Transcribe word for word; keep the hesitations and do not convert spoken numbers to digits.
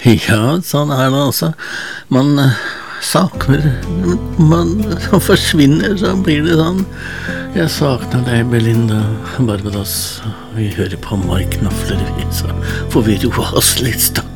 Ja, sånn er det altså. Man eh, savner, man forsvinner, så blir det sånn. Jeg savner deg, Belinda Barbados. Vi hører på Mark Knopfler, så får vi roa oss litt, da.